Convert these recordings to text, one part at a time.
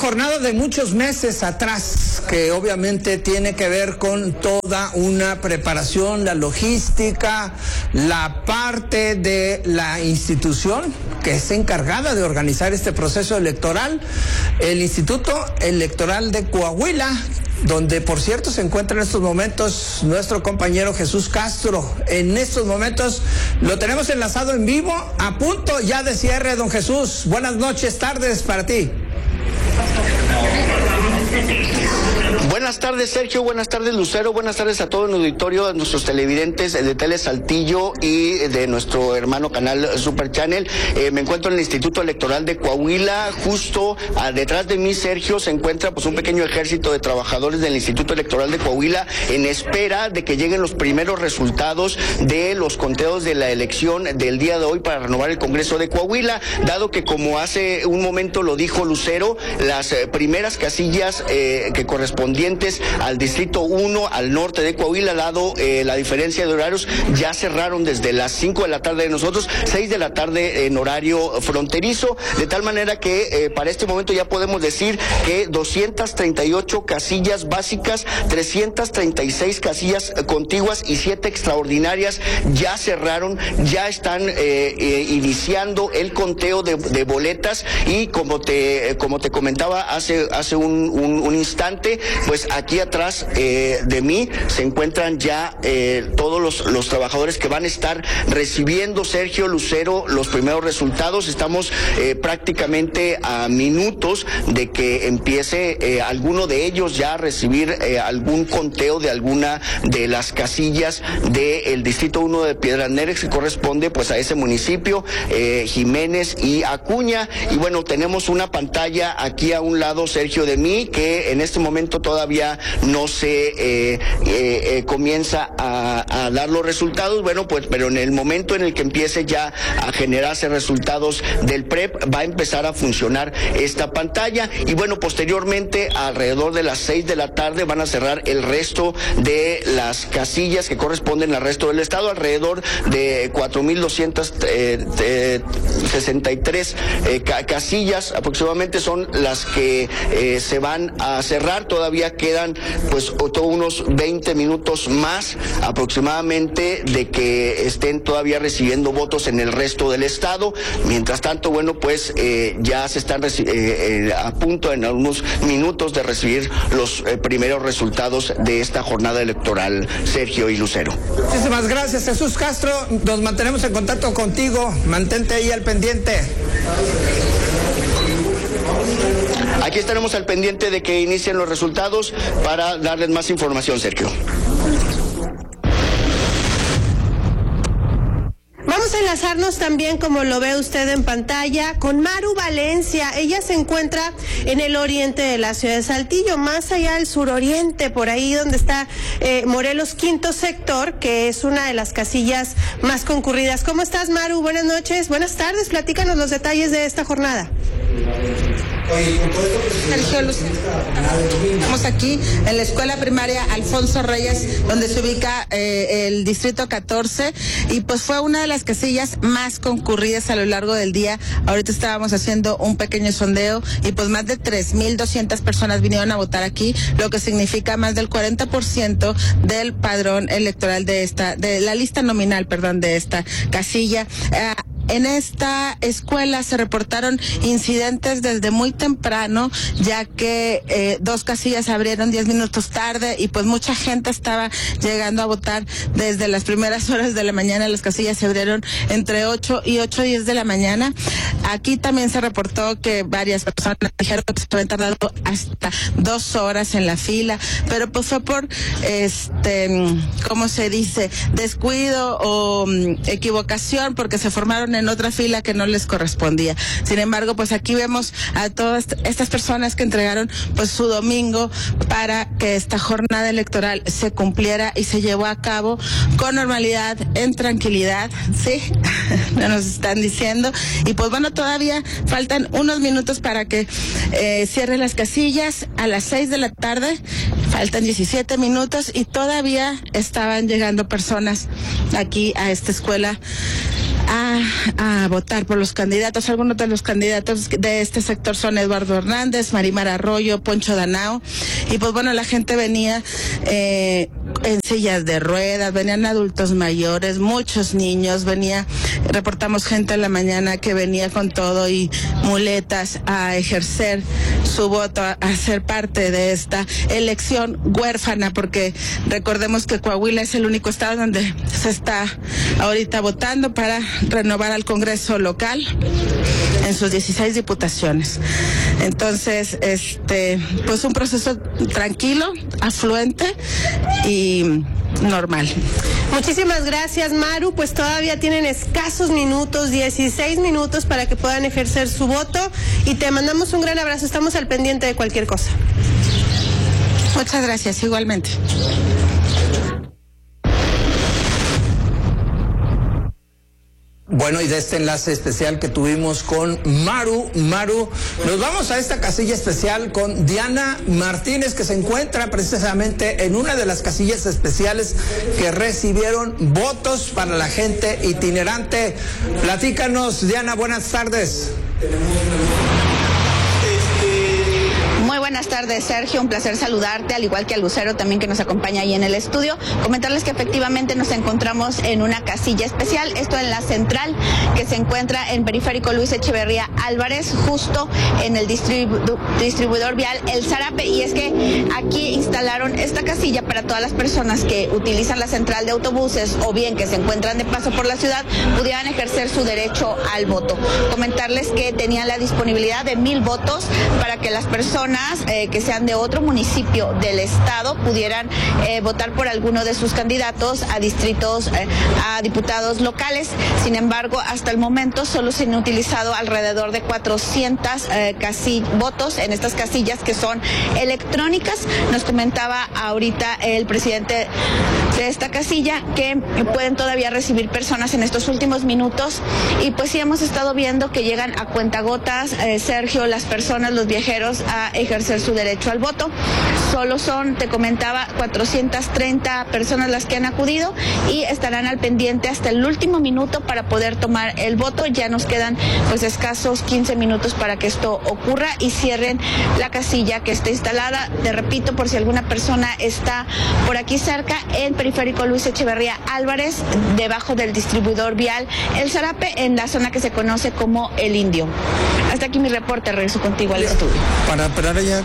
jornada de muchos meses atrás, que obviamente tiene que ver con toda una preparación, la logística, la parte de la institución que es encargada de organizar este proceso electoral, el Instituto Electoral de Coahuila, donde por cierto se encuentra en estos momentos nuestro compañero Jesús Castro. En estos momentos lo tenemos enlazado en vivo, a punto ya de cierre. Don Jesús, buenas noches, tardes para ti. Buenas tardes, Sergio, buenas tardes, Lucero, buenas tardes a todo el auditorio, a nuestros televidentes de Tele Saltillo y de nuestro hermano canal Super Channel. Me encuentro en el Instituto Electoral de Coahuila. Justo detrás de mí, Sergio, se encuentra pues un pequeño ejército de trabajadores del Instituto Electoral de Coahuila en espera de que lleguen los primeros resultados de los conteos de la elección del día de hoy para renovar el Congreso de Coahuila, dado que, como hace un momento lo dijo Lucero, las primeras casillas que correspondientes al Distrito 1 al norte de Coahuila, dado la diferencia de horarios, ya cerraron desde las 5 de la tarde de nosotros, 6 de la tarde en horario fronterizo, de tal manera que para este momento ya podemos decir que 238 casillas básicas, 336 casillas contiguas y 7 extraordinarias ya cerraron, ya están iniciando el conteo de boletas y como te comentaba hace un instante, pues aquí atrás de mí se encuentran ya todos los trabajadores que van a estar recibiendo, Sergio, Lucero, los primeros resultados. Estamos prácticamente a minutos de que empiece alguno de ellos ya a recibir algún conteo de alguna de las casillas del Distrito 1 de Piedras Negras, que corresponde pues a ese municipio, Jiménez y Acuña. Y bueno, tenemos una pantalla aquí a un lado, Sergio, de mí, que en este momento todavía no se comienza a dar los resultados. Bueno, pues, pero en el momento en el que empiece ya a generarse resultados del PREP, va a empezar a funcionar esta pantalla. Y bueno, posteriormente, alrededor de las 6 de la tarde, van a cerrar el resto de las casillas que corresponden al resto del estado. Alrededor de 4,263 casillas aproximadamente son las que se van a cerrar. Todavía quedan pues unos 20 minutos más aproximadamente de que estén todavía recibiendo votos en el resto del estado. Mientras tanto, bueno, pues ya se están a punto en algunos minutos de recibir los primeros resultados de esta jornada electoral, Sergio y Lucero. Muchísimas gracias, Jesús Castro. Nos mantenemos en contacto contigo. Mantente ahí al pendiente. Aquí estaremos al pendiente de que inicien los resultados para darles más información, Sergio. Vamos a enlazarnos también, como lo ve usted en pantalla, con Maru Valencia. Ella se encuentra en el oriente de la ciudad de Saltillo, más allá del suroriente, por ahí donde está Morelos Quinto Sector, que es una de las casillas más concurridas. ¿Cómo estás, Maru? Buenas noches, buenas tardes. Platícanos los detalles de esta jornada. Sergio, Lucero, estamos aquí en la escuela primaria Alfonso Reyes, donde se ubica el distrito 14, y pues fue una de las casillas más concurridas a lo largo del día. Ahorita estábamos haciendo un pequeño sondeo y pues más de 3,200 personas vinieron a votar aquí, lo que significa más del 40% del padrón electoral de la lista nominal, de esta casilla. En esta escuela se reportaron incidentes desde muy temprano, ya que 2 casillas abrieron 10 minutos tarde y pues mucha gente estaba llegando a votar desde las primeras horas de la mañana. Las casillas se abrieron entre 8 y 10 de la mañana. Aquí también se reportó que varias personas dijeron que se habían tardado hasta 2 horas en la fila, pero pues fue por, ¿cómo se dice?, descuido o equivocación, porque se formaron en otra fila que no les correspondía. Sin embargo, pues aquí vemos a todas estas personas que entregaron pues su domingo para que esta jornada electoral se cumpliera y se llevó a cabo con normalidad, en tranquilidad, ¿sí? Nos están diciendo. Y pues bueno, todavía faltan unos minutos para que cierren las casillas. A las 6 de la tarde faltan 17 minutos y todavía estaban llegando personas aquí a esta escuela a votar por los candidatos. Algunos de los candidatos de este sector son Eduardo Hernández, Marimar Arroyo, Poncho Danao, y pues bueno, la gente venía en sillas de ruedas, venían adultos mayores, muchos niños, reportamos gente en la mañana que venía con todo y muletas a ejercer su voto, a ser parte de esta elección huérfana, porque recordemos que Coahuila es el único estado donde se está ahorita votando para renovar al Congreso local en sus 16 diputaciones. Entonces, pues un proceso tranquilo, afluente y normal. Muchísimas gracias, Maru. Pues todavía tienen escasos minutos, 16 minutos para que puedan ejercer su voto, y te mandamos un gran abrazo. Estamos al pendiente de cualquier cosa. Muchas gracias, igualmente. Bueno, y de este enlace especial que tuvimos con Maru, nos vamos a esta casilla especial con Diana Martínez, que se encuentra precisamente en una de las casillas especiales que recibieron votos para la gente itinerante. Platícanos, Diana, buenas tardes. Muy buenas tardes, Sergio, un placer saludarte, al igual que a Lucero también, que nos acompaña ahí en el estudio. Comentarles que efectivamente nos encontramos en una casilla especial, esto en la central, que se encuentra en Periférico Luis Echeverría Álvarez, justo en el distribuidor vial El Zarape, y es que aquí instalaron esta casilla para todas las personas que utilizan la central de autobuses o bien que se encuentran de paso por la ciudad, pudieran ejercer su derecho al voto. Comentarles que tenían la disponibilidad de 1000 votos para que las personas que sean de otro municipio del estado pudieran votar por alguno de sus candidatos a distritos, a diputados locales. Sin embargo, hasta el momento solo se han utilizado alrededor de 400 votos en estas casillas, que son electrónicas. Nos comentaba ahorita el presidente de esta casilla que pueden todavía recibir personas en estos últimos minutos, y pues sí hemos estado viendo que llegan a cuentagotas, Sergio, las personas, los viajeros, a ejercer su derecho al voto. Solo son, te comentaba, 430 personas las que han acudido, y estarán al pendiente hasta el último minuto para poder tomar el voto. Ya nos quedan pues escasos 15 minutos para que esto ocurra y cierren la casilla que está instalada. Te repito, por si alguna persona está por aquí cerca, en Periférico Luis Echeverría Álvarez, debajo del distribuidor vial El Zarape, en la zona que se conoce como El Indio. Hasta aquí mi reporte, regreso contigo al estudio. Para esperar allá.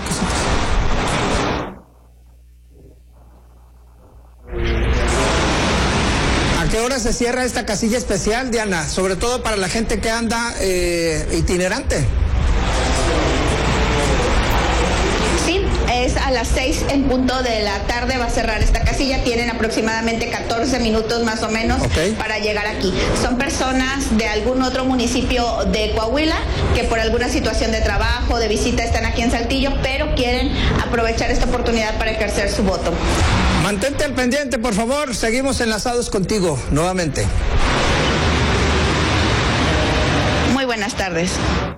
¿A qué hora se cierra esta casilla especial, Diana? Sobre todo para la gente que anda itinerante. Es a las 6 en punto de la tarde va a cerrar esta casilla. Tienen aproximadamente 14 minutos más o menos para llegar aquí. Son personas de algún otro municipio de Coahuila que por alguna situación de trabajo, de visita, están aquí en Saltillo, pero quieren aprovechar esta oportunidad para ejercer su voto. Mantente al pendiente, por favor. Seguimos enlazados contigo nuevamente. Muy buenas tardes.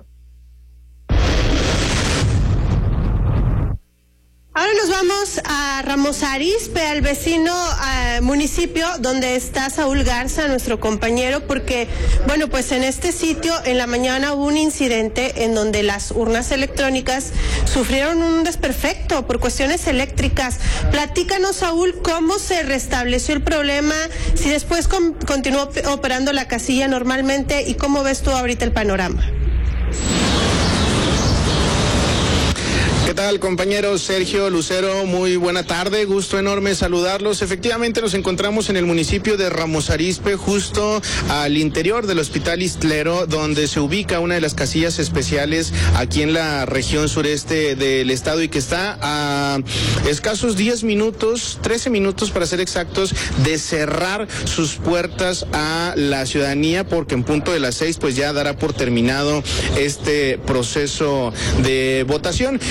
Ahora nos vamos a Ramos Arizpe, al vecino municipio donde está Saúl Garza, nuestro compañero, porque, bueno, pues en este sitio en la mañana hubo un incidente en donde las urnas electrónicas sufrieron un desperfecto por cuestiones eléctricas. Platícanos, Saúl, cómo se restableció el problema, si después continuó operando la casilla normalmente, y cómo ves tú ahorita el panorama. ¿Qué tal, compañeros? Sergio, Lucero, muy buena tarde, gusto enorme saludarlos. Efectivamente nos encontramos en el municipio de Ramos Arizpe, justo al interior del Hospital Istlero, donde se ubica una de las casillas especiales aquí en la región sureste del estado, y que está a escasos 10 minutos, 13 minutos para ser exactos, de cerrar sus puertas a la ciudadanía, porque en punto de las 6 pues ya dará por terminado este proceso de votación. Y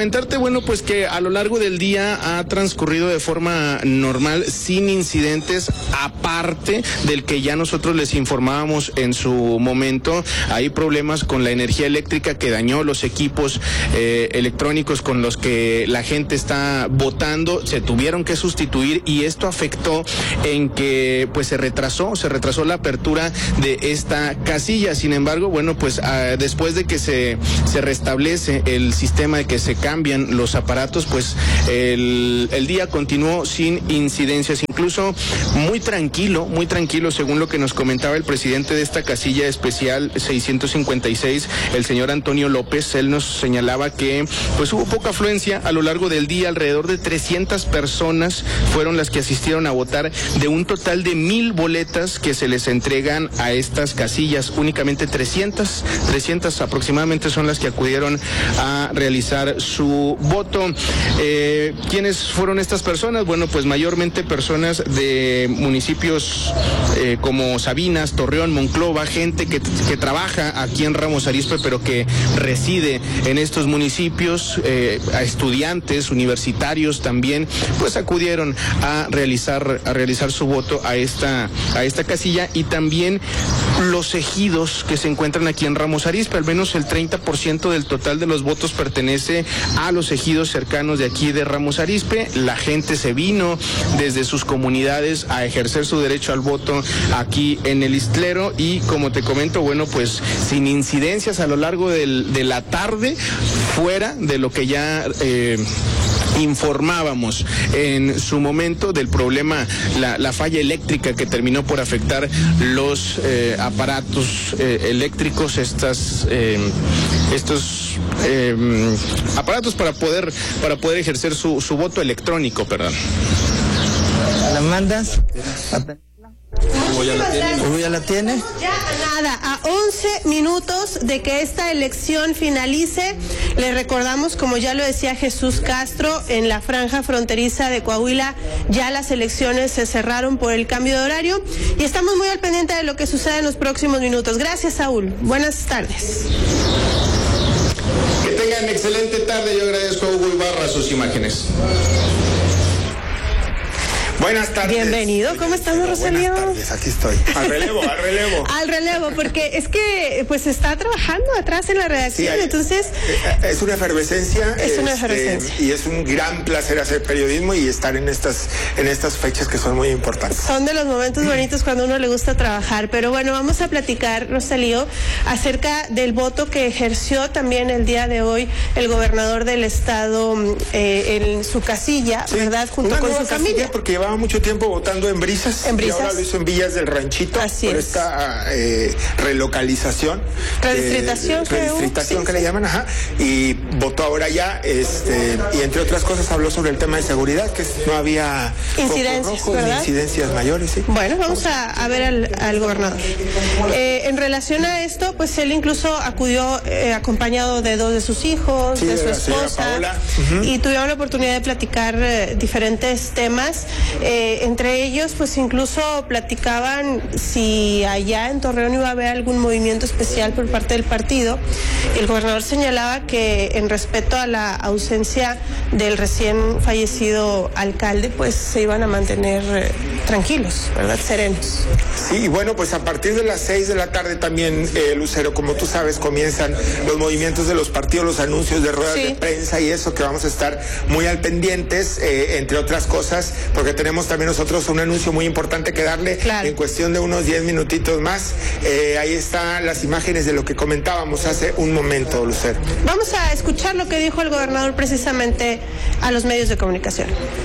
comentarte, bueno, pues que a lo largo del día ha transcurrido de forma normal, sin incidentes, aparte del que ya nosotros les informábamos en su momento. Hay problemas con la energía eléctrica que dañó los equipos electrónicos con los que la gente está votando, se tuvieron que sustituir y esto afectó en que pues se retrasó la apertura de esta casilla. Sin embargo, bueno, pues después de que se restablece el sistema, de que se cambian los aparatos, pues el día continuó sin incidencias, incluso muy tranquilo, según lo que nos comentaba el presidente de esta casilla especial 656, el señor Antonio López. Él nos señalaba que pues hubo poca afluencia a lo largo del día, alrededor de 300 personas fueron las que asistieron a votar de un total de 1,000 boletas que se les entregan a estas casillas. Únicamente 300 aproximadamente son las que acudieron a realizar su voto. ¿Quiénes fueron estas personas? Bueno, pues mayormente personas de municipios como Sabinas, Torreón, Monclova, gente que trabaja aquí en Ramos Arizpe, pero que reside en estos municipios, a estudiantes, universitarios también, pues acudieron a realizar su voto a esta casilla, y también los ejidos que se encuentran aquí en Ramos Arizpe. Al menos el 30% del total de los votos pertenece a los ejidos cercanos de aquí de Ramos Arizpe. La gente se vino desde sus comunidades a ejercer su derecho al voto aquí en el Islero, y como te comento, bueno, pues sin incidencias a lo largo de la tarde, fuera de lo que ya informábamos en su momento del problema, la falla eléctrica que terminó por afectar los aparatos eléctricos, estos aparatos para poder ejercer su voto electrónico, perdón. ¿La mandas? ¿Ya la tiene? Ya nada, a 11 minutos de que esta elección finalice, le recordamos, como ya lo decía Jesús Castro, en la franja fronteriza de Coahuila ya las elecciones se cerraron por el cambio de horario y estamos muy al pendiente de lo que sucede en los próximos minutos. Gracias, Saúl. Buenas tardes. Que tengan excelente tarde. Yo agradezco a Hugo Ibarra sus imágenes. Buenas tardes. Bienvenido, ¿cómo estamos, Rosalío? Buenas tardes, aquí estoy. Al relevo. Al relevo, porque es que pues está trabajando atrás en la redacción, sí, entonces... Es una efervescencia. Es una efervescencia. Y es un gran placer hacer periodismo y estar en estas fechas que son muy importantes. Son de los momentos bonitos cuando a uno le gusta trabajar, pero bueno, vamos a platicar, Rosalío, acerca del voto que ejerció también el día de hoy el gobernador del estado en su casilla, sí, ¿verdad? Junto con su familia. Porque llevaba mucho tiempo votando en Brisas. En Brisas. Y ahora lo hizo en Villas del Ranchito. Así por es. Esta relocalización. Redistritación que le llaman, ajá. Y votó ahora ya, y entre otras cosas habló sobre el tema de seguridad, que no había incidencias, ¿verdad? Incidencias mayores, sí. Bueno, vamos a ver al gobernador. En relación a esto, pues él incluso acudió acompañado de 2 de sus hijos, sí, de su esposa, Paola. Y tuvieron la oportunidad de platicar diferentes temas. Entre ellos, pues incluso platicaban si allá en Torreón iba a haber algún movimiento especial por parte del partido. El gobernador señalaba que en respeto a la ausencia del recién fallecido alcalde, pues se iban a mantener tranquilos, ¿verdad? Serenos. Sí, y bueno, pues a partir de las 6 de la tarde también, Lucero, como tú sabes, comienzan los movimientos de los partidos, los anuncios de ruedas de prensa y eso, que vamos a estar muy al pendientes, entre otras cosas, porque tenemos también nosotros un anuncio muy importante que darle en cuestión de unos 10 minutitos más. Ahí están las imágenes de lo que comentábamos hace un momento, Lucero. Vamos a escuchar lo que dijo el gobernador precisamente a los medios de comunicación.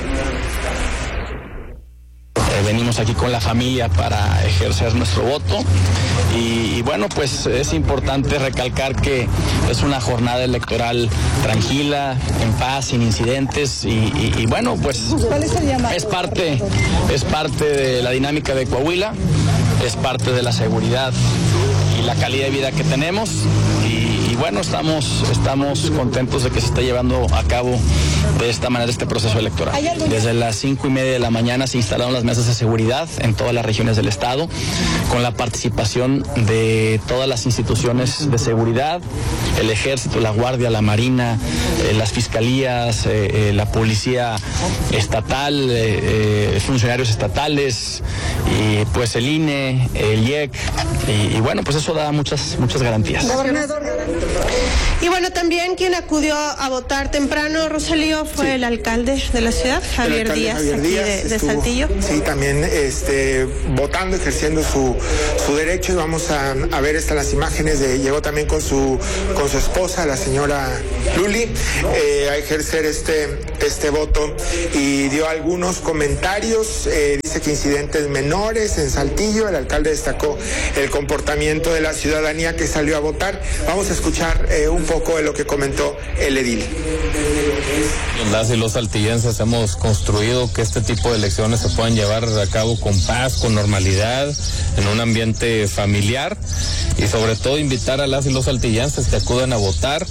Venimos aquí con la familia para ejercer nuestro voto y bueno, pues es importante recalcar que es una jornada electoral tranquila, en paz, sin incidentes y bueno, pues es parte de la dinámica de Coahuila, es parte de la seguridad y la calidad de vida que tenemos y bueno, estamos contentos de que se esté llevando a cabo de esta manera este proceso electoral. Desde las 5:30 de la mañana se instalaron las mesas de seguridad en todas las regiones del estado, con la participación de todas las instituciones de seguridad, el Ejército, la Guardia, la Marina, las fiscalías, la policía estatal, funcionarios estatales, y pues el INE, el IEC, y bueno, pues eso da muchas garantías. Y bueno, también quien acudió a votar temprano, Rosalío, fue el alcalde de la ciudad, Javier Díaz, de Saltillo. Sí, también votando, ejerciendo su derecho, y vamos a ver las imágenes llegó también con su esposa, la señora Luli, a ejercer este voto, y dio algunos comentarios. Dice que incidentes menores en Saltillo. El alcalde destacó el comportamiento de la ciudadanía que salió a votar. Vamos a escuchar un poco de lo que comentó el edil. Las y los saltillenses hemos construido que este tipo de elecciones se puedan llevar a cabo con paz, con normalidad, en un ambiente familiar, y sobre todo invitar a las y los saltillenses que acudan a votar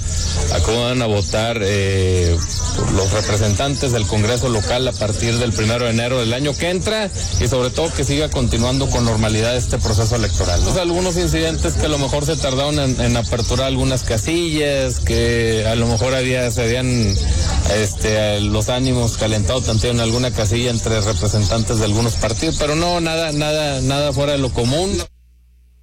los representantes del Congreso local a partir del 1 de enero del año que entra, y sobre todo que siga continuando con normalidad este proceso electoral. Algunos incidentes que a lo mejor se tardaron en aperturar algunas casillas, que a lo mejor se habían los ánimos calentados tanto en alguna casilla entre representantes de algunos partidos, pero no, nada fuera de lo común.